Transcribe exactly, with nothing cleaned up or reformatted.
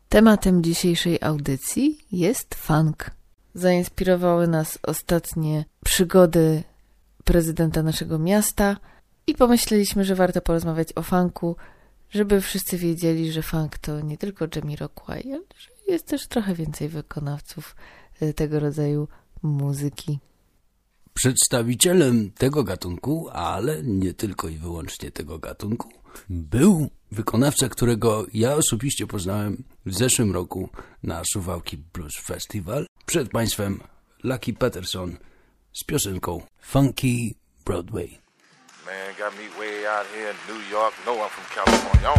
Tematem dzisiejszej audycji jest funk. Zainspirowały nas ostatnie przygody prezydenta naszego miasta i pomyśleliśmy, że warto porozmawiać o funku, żeby wszyscy wiedzieli, że funk to nie tylko Jamiroquai, ale że jest też trochę więcej wykonawców tego rodzaju muzyki. Przedstawicielem tego gatunku, ale nie tylko i wyłącznie tego gatunku, był wykonawca, którego ja osobiście poznałem w zeszłym roku na Suwałki Blues Festival. Przed Państwem Lucky Peterson z piosenką Funky Broadway. Man got me way out here in New York. No, I'm from California.